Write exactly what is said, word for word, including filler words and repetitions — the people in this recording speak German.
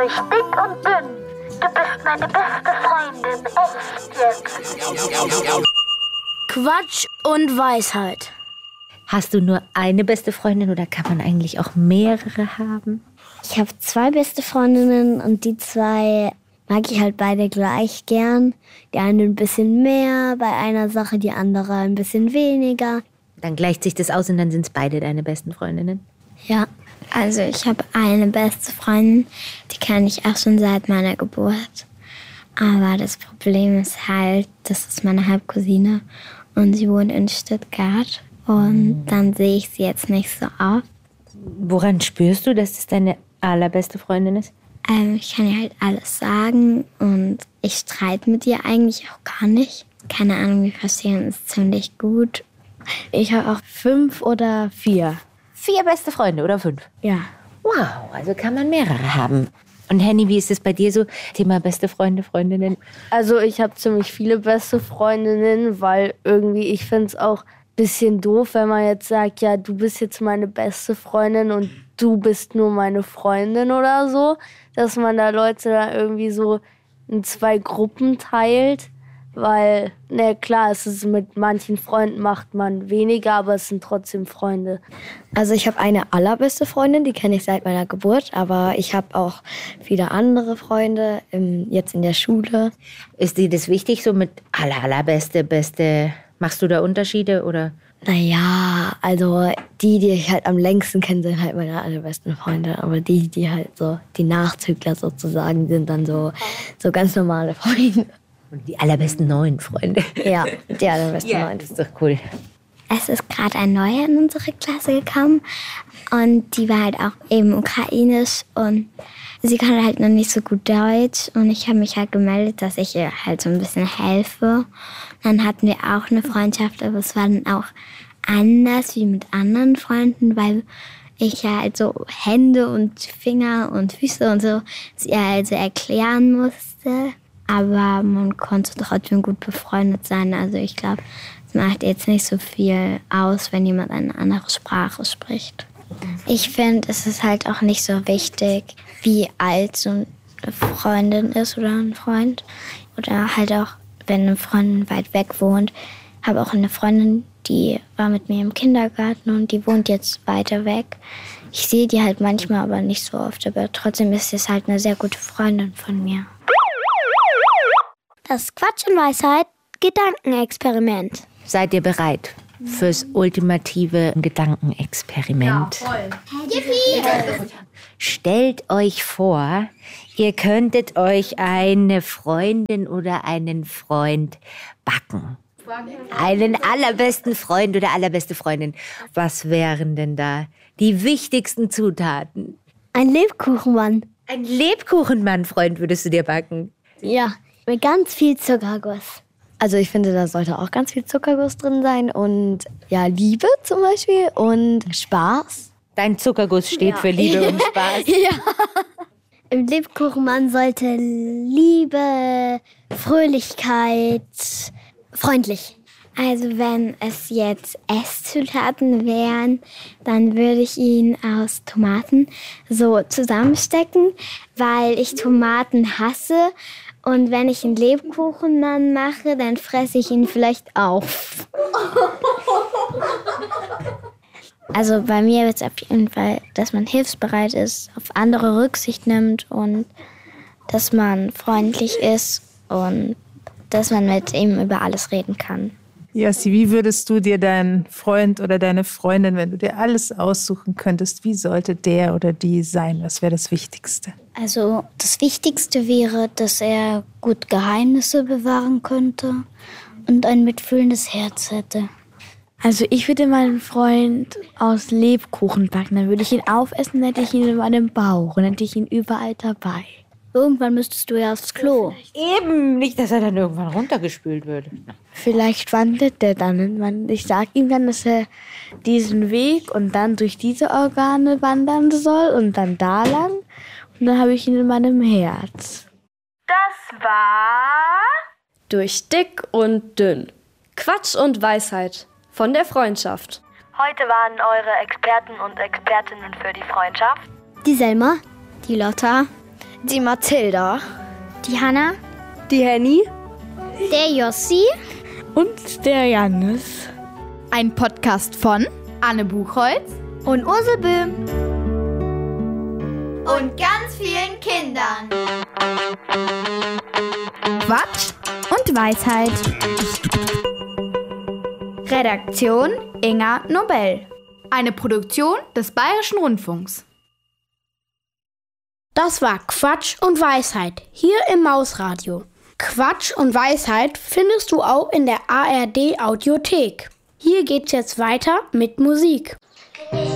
durch dick und dünn. Du bist meine beste Freundin, echt jetzt. Quatsch und Weisheit. Hast du nur eine beste Freundin oder kann man eigentlich auch mehrere haben? Ich habe zwei beste Freundinnen und die zwei mag ich halt beide gleich gern. Die eine ein bisschen mehr bei einer Sache, die andere ein bisschen weniger. Dann gleicht sich das aus und dann sind es beide deine besten Freundinnen? Ja, also ich habe eine beste Freundin, die kenne ich auch schon seit meiner Geburt. Aber das Problem ist halt, das ist meine Halbcousine und sie wohnt in Stuttgart. Und dann sehe ich sie jetzt nicht so oft. Woran spürst du, dass es deine allerbeste Freundin ist? Ähm, ich kann ihr halt alles sagen und ich streite mit ihr eigentlich auch gar nicht. Keine Ahnung, wir verstehen uns ziemlich gut. Ich habe auch fünf oder vier. Vier beste Freunde oder fünf? Ja. Wow, also kann man mehrere haben. Und Henny, wie ist es bei dir so? Thema beste Freunde, Freundinnen? Also ich habe ziemlich viele beste Freundinnen, weil irgendwie ich finde es auch ein bisschen doof, wenn man jetzt sagt, ja, du bist jetzt meine beste Freundin und du bist nur meine Freundin oder so. Dass man da Leute da irgendwie so in zwei Gruppen teilt. Weil, na klar, es ist mit manchen Freunden macht man weniger, aber es sind trotzdem Freunde. Also ich habe eine allerbeste Freundin, die kenne ich seit meiner Geburt, aber ich habe auch viele andere Freunde, im, jetzt in der Schule. Ist dir das wichtig, so mit aller, allerbeste, beste, machst du da Unterschiede oder? Naja, also die, die ich halt am längsten kenne, sind halt meine allerbesten Freunde. Aber die, die halt so, die Nachzügler sozusagen, sind dann so, so ganz normale Freunde. Und die allerbesten neuen Freunde. Ja, die allerbesten ja, neuen. Das ist doch cool. Es ist gerade ein Neuer in unsere Klasse gekommen und die war halt auch eben ukrainisch und sie kann halt noch nicht so gut Deutsch und ich habe mich halt gemeldet, dass ich ihr halt so ein bisschen helfe. Dann hatten wir auch eine Freundschaft, aber es war dann auch anders wie mit anderen Freunden, weil ich ja halt so Hände und Finger und Füße und so ihr also erklären musste. Aber man konnte trotzdem gut befreundet sein. Also ich glaube, es macht jetzt nicht so viel aus, wenn jemand eine andere Sprache spricht. Ich finde, es ist halt auch nicht so wichtig, wie alt so eine Freundin ist oder ein Freund. Oder halt auch, wenn eine Freundin weit weg wohnt. Ich habe auch eine Freundin, die war mit mir im Kindergarten und die wohnt jetzt weiter weg. Ich sehe die halt manchmal, aber nicht so oft. Aber trotzdem ist es halt eine sehr gute Freundin von mir. Das Quatsch und Weisheit Gedankenexperiment. Seid ihr bereit fürs ultimative Gedankenexperiment? Ja, voll. Yippie! Stellt euch vor, ihr könntet euch eine Freundin oder einen Freund backen. Einen allerbesten Freund oder allerbeste Freundin. Was wären denn da die wichtigsten Zutaten? Ein Lebkuchenmann. Ein Lebkuchenmann-Freund würdest du dir backen? Ja, mit ganz viel Zuckerguss. Also ich finde, da sollte auch ganz viel Zuckerguss drin sein und ja, Liebe zum Beispiel und Spaß. Dein Zuckerguss steht ja für Liebe und Spaß. Ja. Im Lebkuchenmann sollte Liebe, Fröhlichkeit, freundlich. Also wenn es jetzt Esszutaten wären, dann würde ich ihn aus Tomaten so zusammenstecken, weil ich Tomaten hasse. Und wenn ich einen Lebkuchenmann mache, dann fresse ich ihn vielleicht auf. Also bei mir wird es auf jeden Fall, dass man hilfsbereit ist, auf andere Rücksicht nimmt und dass man freundlich ist und dass man mit ihm über alles reden kann. Jassi, wie würdest du dir deinen Freund oder deine Freundin, wenn du dir alles aussuchen könntest, wie sollte der oder die sein? Was wäre das Wichtigste? Also das Wichtigste wäre, dass er gut Geheimnisse bewahren könnte und ein mitfühlendes Herz hätte. Also ich würde meinen Freund aus Lebkuchen backen. Dann würde ich ihn aufessen, dann hätte ich ihn in meinem Bauch und dann hätte ich ihn überall dabei. Irgendwann müsstest du ja aufs Klo. Eben, nicht, dass er dann irgendwann runtergespült wird. Vielleicht wandelt der dann. Ich sage ihm dann, dass er diesen Weg und dann durch diese Organe wandern soll und dann da lang. Und dann habe ich ihn in meinem Herz. Das war Durch dick und dünn. Quatsch und Weisheit von der Freundschaft. Heute waren eure Experten und Expertinnen für die Freundschaft Die Selma, die Lotta, Die Mathilda. Die Hanna. Die Henny. Der Jossi. Und der Jannis. Ein Podcast von Anne Buchholz und Ursel Böhm. Und ganz vielen Kindern. Quatsch und Weisheit. Redaktion Inga Nobel. Eine Produktion des Bayerischen Rundfunks. Das war Quatsch und Weisheit hier im Mausradio. Quatsch und Weisheit findest du auch in der A R D Audiothek. Hier geht's jetzt weiter mit Musik.